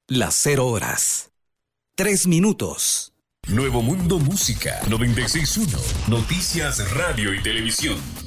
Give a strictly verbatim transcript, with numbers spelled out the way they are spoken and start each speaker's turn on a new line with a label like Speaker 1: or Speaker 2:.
Speaker 1: Las cero horas. Tres minutos.
Speaker 2: Nuevo Mundo Música noventa y seis punto uno. Noticias, radio y televisión.